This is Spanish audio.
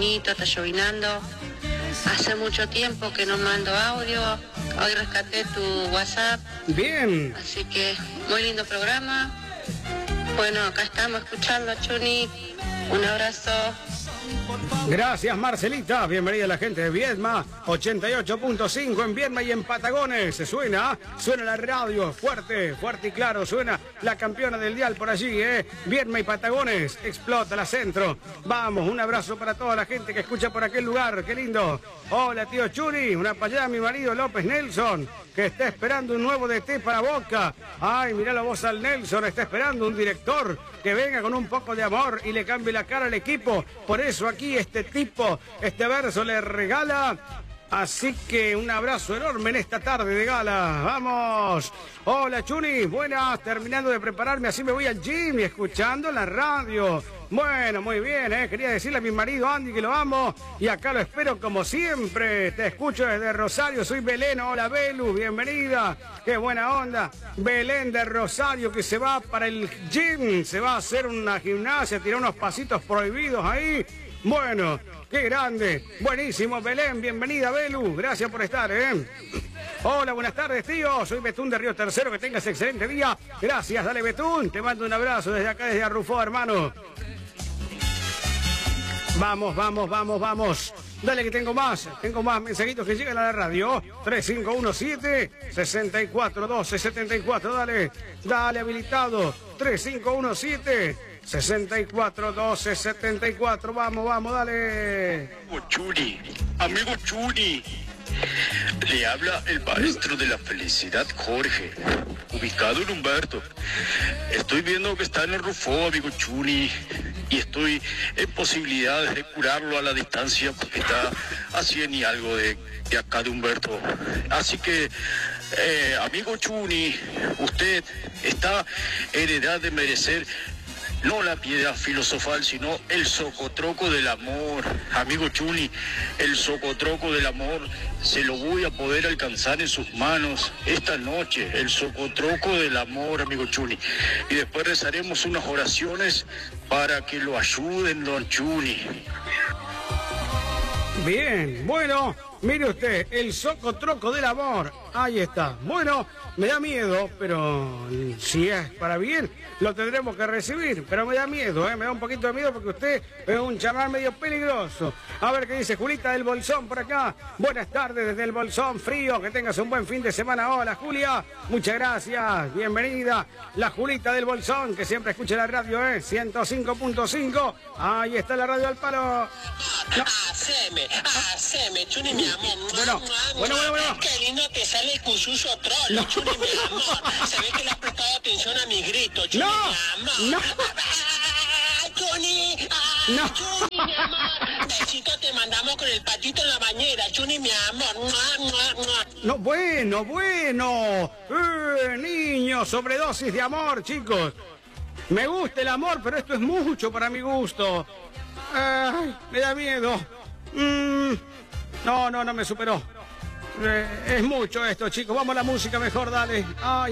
bonito, está llovinando. Hace mucho tiempo que no mando audio. Hoy rescaté tu WhatsApp. Bien. Así que muy lindo programa. Bueno, acá estamos escuchando a Chuni. Un abrazo. Gracias, Marcelita. Bienvenida a la gente de Viedma. 88.5 en Viedma y en Patagones. Suena la radio. Fuerte, fuerte y claro. Suena la campeona del dial por allí, Viedma y Patagones. Explota la centro. Vamos, un abrazo para toda la gente que escucha por aquel lugar. Qué lindo. Hola, tío Chuni. Una para allá, mi marido López Nelson, que está esperando un nuevo DT para Boca. Ay, mirá la voz al Nelson. Está esperando un director que venga con un poco de amor y le cambie la cara al equipo. Por eso aquí este tipo, este verso le regala. Así que un abrazo enorme en esta tarde de gala. ¡Vamos! Hola, Chuni. Buenas. Terminando de prepararme, así me voy al gym y escuchando la radio. Bueno, muy bien, Quería decirle a mi marido Andy que lo amo y acá lo espero como siempre. Te escucho desde Rosario. Soy Belén. Hola, Belu. Bienvenida. Qué buena onda. Belén de Rosario que se va para el gym. Se va a hacer una gimnasia, tirar unos pasitos prohibidos ahí. Bueno, qué grande. Buenísimo, Belén. Bienvenida, Belu. Gracias por estar, Hola, buenas tardes, tío. Soy Betún de Río Tercero. Que tengas excelente día. Gracias, dale, Betún. Te mando un abrazo desde acá, desde Arrufó, hermano. Vamos, vamos, vamos, vamos. Dale que tengo más mensajitos que llegan a la radio. 3517-641274. Dale, dale, habilitado. 3517-641274. Vamos, vamos, dale. Amigo Chuni. Le habla el maestro de la felicidad, Jorge, ubicado en Humberto. Estoy viendo que está en el Rufó, amigo Chuni, y estoy en posibilidades de curarlo a la distancia porque está a 100 y algo de acá de Humberto. Así que, amigo Chuni, usted está en edad de merecer no la piedra filosofal, sino el socotroco del amor. Amigo Chuni, el socotroco del amor se lo voy a poder alcanzar en sus manos esta noche. El socotroco del amor, amigo Chuni. Y después rezaremos unas oraciones para que lo ayuden, don Chuni. Bien, bueno, mire usted, el socotroco del amor. Ahí está. Bueno, me da miedo, pero si es para bien, lo tendremos que recibir. Pero me da miedo, me da un poquito de miedo porque usted es un chamán medio peligroso. A ver qué dice Julita del Bolsón por acá. Buenas tardes desde el Bolsón, frío. Que tengas un buen fin de semana. Hola, Julia. Muchas gracias. Bienvenida. La Julita del Bolsón, que siempre escucha la radio, 105.5. Ahí está la radio al palo. No. Haceme, Chuni, mi amor. Bueno. Qué lindo te sale el cuchullo troll, no. Chuni, mi amor. Se ve que le has prestado atención a mi grito, Chuni, mi amor. No. Chuni, Chuni, mi amor. Besito te mandamos con el patito en la bañera, Chuni, mi amor. No, bueno. Niños, sobredosis de amor, chicos. Me gusta el amor, pero esto es mucho para mi gusto. Ay, me da miedo. No me superó. Es mucho esto, chicos. Vamos a la música mejor, dale. Ay.